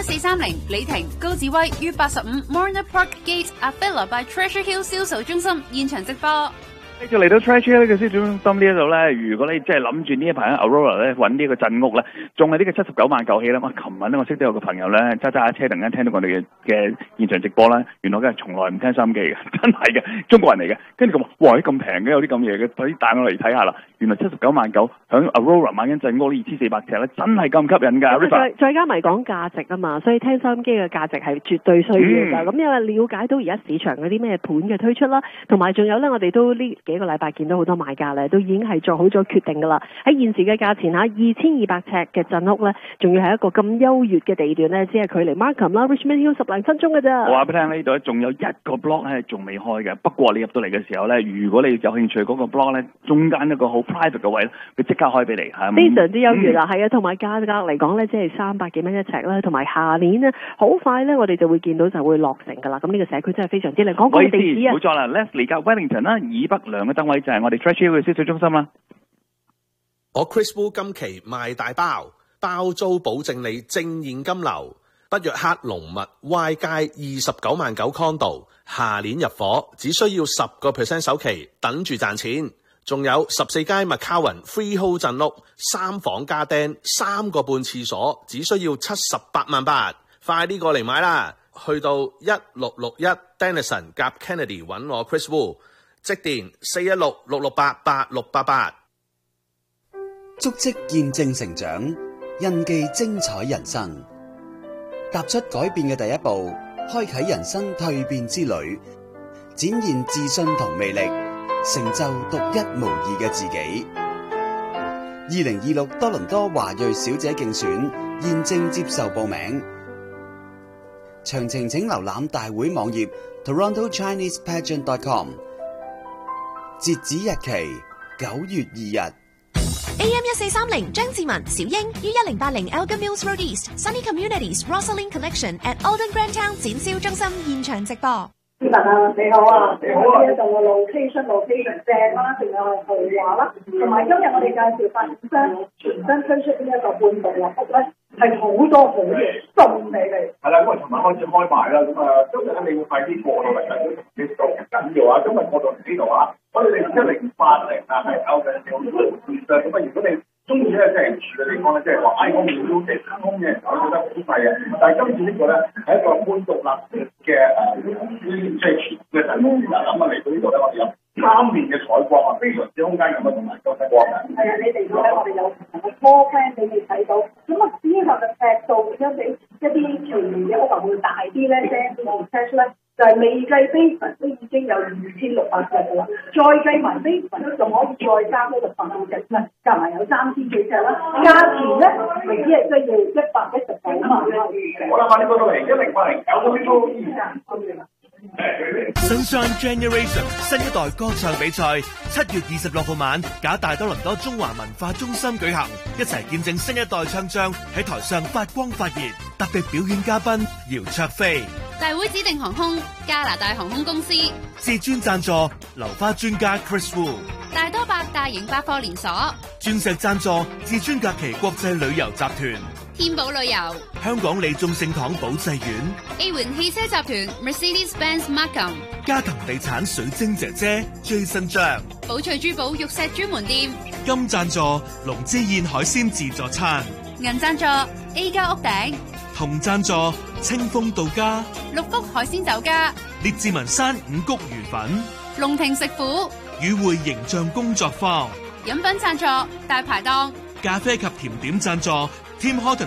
AM1430 李婷、高志威於85 Marina Park Gate Avila by Treasure Hill 銷售中心現場直播。 繼續嚟到 Treasure Hill 嘅銷售中心呢一度咧，如果你真係諗住呢一排喺 Aurora 咧揾呢個鎮屋咧，仲係呢個79萬9起啦。琴晚咧我識到有個朋友咧揸下車，突然間聽到我哋嘅現場直播啦，原來佢係從來唔聽收音機嘅，真係嘅，中國人嚟嘅。跟住佢話：哇，咁平嘅，有啲咁嘢嘅，快啲帶我嚟睇下啦！原來79萬9響 Aurora 買緊鎮屋呢2400尺咧，真係咁吸引㗎。 再加埋講價值啊嘛，所以聽收音機嘅價值係絕對需要㗎。咁因為了解到而家市場嗰啲咩盤嘅推出啦，同埋仲有咧，我哋都呢幾個禮拜見到好多買家咧，都已經係做好咗決定㗎啦。喺現時嘅價錢嚇，2200尺嘅鎮屋咧，仲要係一個咁優越嘅地段咧，只係距離 Markham 啦、Richmond Hill 10零分鐘㗎咋。 我話俾你聽，呢度仲有一個 block 咧仲未開嘅，不過你入到嚟嘅時候咧，如果你有興趣嗰個 block 咧，中間一個好 private 嘅位咧，佢即刻開俾你係非常之優越啦，係啊，同埋價格嚟講咧，即係300幾蚊一尺啦，同埋下年咧好快咧，我哋就會見到就會落成㗎啦。咁呢個社區真係非常之靚。講個地址啊， 冇錯啦 ，Leslie 加 Wellington 啦，以北兩個燈位就係我哋 Treasure Hill 嘅銷售中心啦。 我 Chris Wu 今期賣大包，包租保證你正現金流。北約克龍密 Y 街29萬9 condo， 下年入伙，只需要10% 首期，等住賺錢。仲有14街 McCowan Freehold 鎮屋，3房加釘，3個半廁所，只需要78萬8，快啲過嚟買啦！去到1661 Denison 夾 Kennedy 揾我 Chris Wu， 即電416-668-8688。 足跡見證成長，印記精彩人生。踏出改變嘅第一步，開啟人生蛻變之旅，展現自信同魅力，成就獨一無二嘅自己。2026多倫多華裔小姐競選現正接受報名，詳情請瀏覽大會網頁 TorontoChinesePageant.com。截止日期9月2日。 AM1430 張志文、小英於1080 Elgin Mills Road East Sunny Communities Rosalind Collection at Alden Grand Town 展銷中心現場直播。 市民啊，你好啊！呢一度嘅 location 正啦，仲有豪華啦，同埋今日我哋介紹發展商全新推出呢一個半獨立屋咧，係好多好嘢送俾你。係啦，咁啊，尋晚開始開賣啦，咁啊，今日咧你會快啲過到嚟，都同你講緊要啊！今日過到嚟呢度啊，我哋1080啊，係 Elgin Mills 咁啊，如果你中意咧，即係住嘅地方咧，即係話，我唔要即係空嘅，我覺得好細嘅。但係今次呢個咧係一個半獨立嘅即係全嘅陣屋啦。咁啊嚟到呢度咧，我哋有3面嘅採光啊，非常之空間感啊，同埋夠晒光嘅。係啊，你嚟到咧，我哋有唔同嘅 floor plan 俾你睇到。咁啊，之後嘅尺度點樣比一啲全面嘅屋會大啲咧？即係冇 attach 咧。就係未計 basement 都已經有2600尺啦，再計埋 basement 都仲可以再加多個8尺啦，加埋有30幾尺啦。價錢咧，咪只係需要119萬啦。好啦，快啲過到嚟1080 Elgin Mills。 Sunshine Generation 新一代歌唱比賽7月26號晚，假大多倫多中華文化中心舉行，一齊見證新一代唱將喺台上發光發熱。特別表演嘉賓姚焯菲， 大會指定航空加拿大航空公司， 至尊贊助流花專家 Chris Wu， 大多百大型百貨連鎖， 鑽石贊助至尊假期國際旅遊集團， 天寶旅遊， 香港李眾聖堂保濟院 ，A 環汽車集團 Mercedes-Benz Markham， 嘉騰地產水晶姐姐 Jason 張， 寶翠珠寶玉石專門店， 金贊助龍之燕海鮮自助餐， 銀贊助 A 家屋頂， 銅贊助清風到家， 六福海鮮酒家， 列治文山五穀魚粉， 龍庭食府， 與會形象工作坊， 飲品贊助大排檔， 咖啡及甜點贊助Tim Hortons。